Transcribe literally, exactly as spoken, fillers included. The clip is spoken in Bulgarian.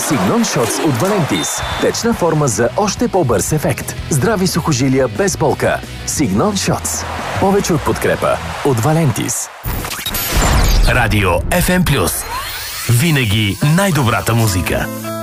Signon Shots от Valentis. Течна форма за още по-бърз ефект. Здрави сухожилия без болка. Signon Shots. Повече от подкрепа от Valentis. Радио Еф Ем Плюс. Винаги най-добрата музика.